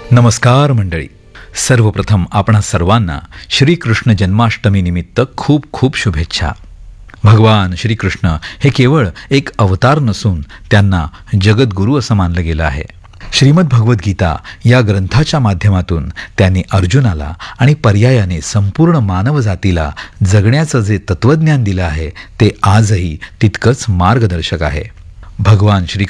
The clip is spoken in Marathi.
नमस्कार मंडळी. सर्वप्रथम आपणा सर्वांना श्रीकृष्ण जन्माष्टमी निमित्त खूप खूप शुभेच्छा. भगवान श्रीकृष्ण हे केवळ एक अवतार नसून त्यांना जगद्गुरू असं मानलं गेलं आहे. श्रीमद भगवद्गीता या ग्रंथाच्या माध्यमातून त्यांनी अर्जुनाला आणि पर्यायाने संपूर्ण मानवजातीला जगण्याचं जे तत्त्वज्ञान दिलं आहे ते आजही तितकंच मार्गदर्शक आहे. भगवान